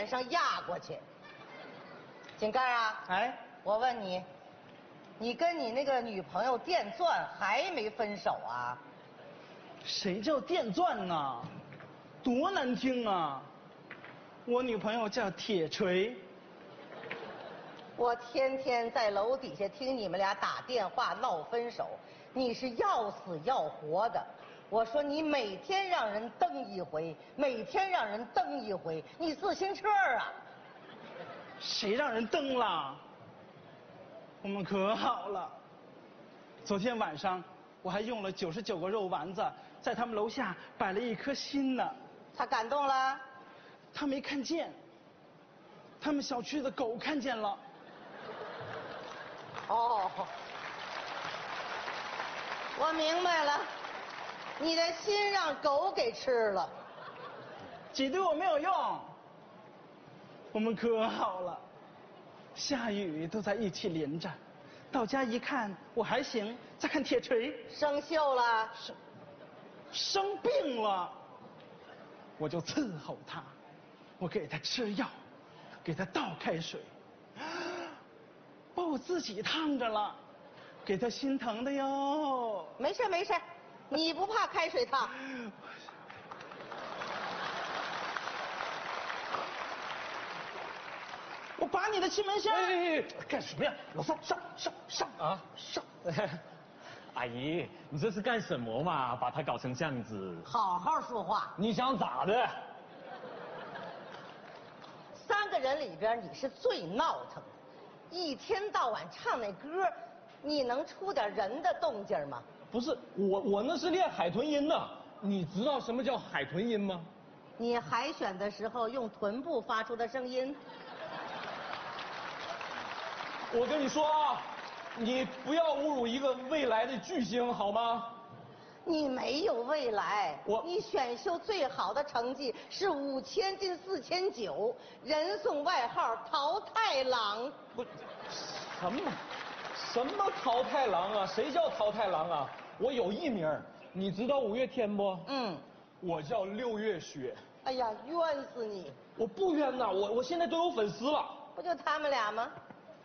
脸上压过去。井盖啊， 哎， 我问你，你跟你那个女朋友电钻还没分手啊？ 谁叫电钻呢？多难听啊！我女朋友叫铁锤。 我天天在楼底下听你们俩打电话闹分手，你是要死要活的。我说你每天让人蹬一回，每天让人蹬一回，你自行车啊？ 谁让人蹬了？我们可好了。昨天晚上我还用了99个肉丸子，在他们楼下摆了一颗心呢。 他感动了？ 他没看见，他们小区的狗看见了。 哦，我明白了，你的心让狗给吃了。 挤兑我没有用，我们可好了，下雨都在一起淋着。到家一看我还行，再看铁锤生锈了， 生病了，我就伺候他，我给他吃药，给他倒开水，把我自己烫着了，给他心疼的哟。 没事没事，你不怕开水烫？ 我拔你的气门芯。 哎，干什么呀？老三，上啊！上！阿姨，你这是干什么嘛？把他搞成这样子。 好好说话。 你想咋的 3个人里边你是最闹腾的，一天到晚唱那歌，你能出点人的动静吗？ 不是我那是练海豚音呢。你知道什么叫海豚音吗？ 你海选的时候用臀部发出的声音。 我跟你说啊，你不要侮辱一个未来的巨星好吗？ 你没有未来， 我你选秀最好的成绩是5000进4900，人送外号淘汰郎。 不，什么淘汰郎啊？谁叫淘汰郎啊？我有艺名，你知道5月天不？ 嗯， 我叫6月雪。 哎呀，冤死你！ 我不冤呐，我现在都有粉丝了。 不就他们俩吗？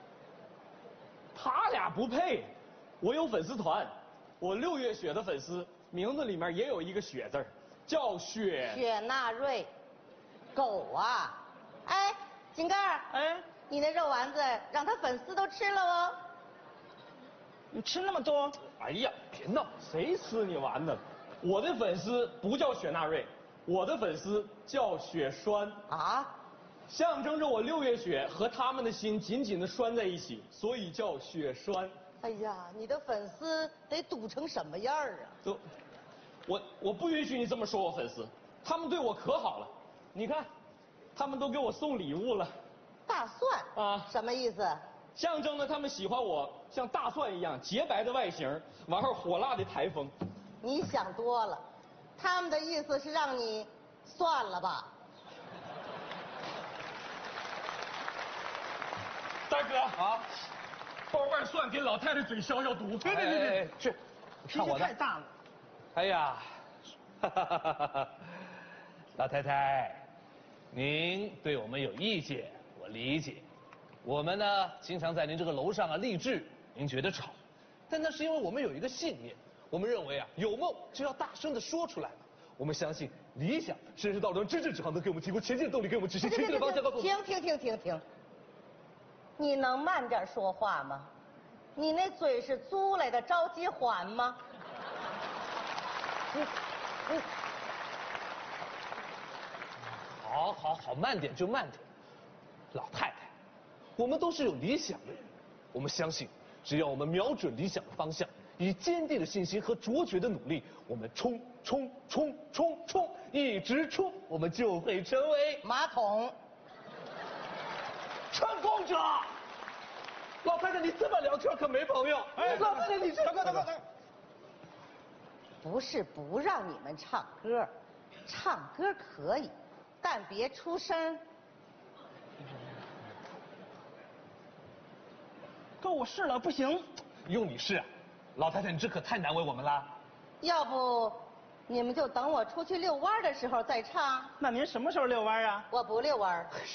他俩不配，我有粉丝团，我6月雪的粉丝名字里面也有一个雪字，叫雪纳瑞。狗啊！哎，井盖， 哎， 你那肉丸子让他粉丝都吃了哦。 你吃那么多？ 哎呀，别闹，谁吃你丸子？我的粉丝不叫雪纳瑞，我的粉丝叫雪栓啊， 象征着我6月雪和他们的心紧紧地拴在一起，所以叫雪栓。 哎呀，你的粉丝得堵成什么样啊？ 都，我不允许你这么说我粉丝，他们对我可好了，你看，他们都给我送礼物了。 大蒜啊什么意思？ 象征着他们喜欢我像大蒜一样洁白的外形，完后火辣的台风。 你想多了，他们的意思是让你算了吧。 大哥啊，包瓣蒜给老太太嘴消消毒。 对，去， 脾气太大了。 哎呀，老太太，您对我们有意见，我理解。我们呢，经常在您这个楼上励志，您觉得吵，但那是因为我们有一个信念，我们认为有梦就要大声地说出来了。我们相信理想甚至道德真正指航能给我们提供前进的动力，给我们指向前进的方向。 停！你能慢点说话吗？你那嘴是租来的，着急还吗？你好，慢点就慢点。老太太，我们都是有理想的人，我们相信，只要我们瞄准理想的方向，以坚定的信心和卓绝的努力，我们冲，一直冲，我们就会成为马桶。 成功者。老太太，你这么聊天可没朋友。哎，老太太，你这……大哥， 不是不让你们唱歌，唱歌可以，但别出声。 哥，我试了，不行。 用你试啊，老太太，你这可太难为我们啦。 要不，你们就等我出去遛弯的时候再唱。 那您什么时候遛弯啊？ 我不遛弯。